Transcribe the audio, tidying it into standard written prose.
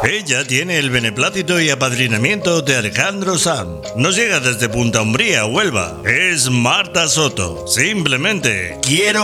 Ella tiene el beneplácito y apadrinamiento de Alejandro Sanz. Nos llega desde Punta Umbría, Huelva. Es Marta Soto. Simplemente quiero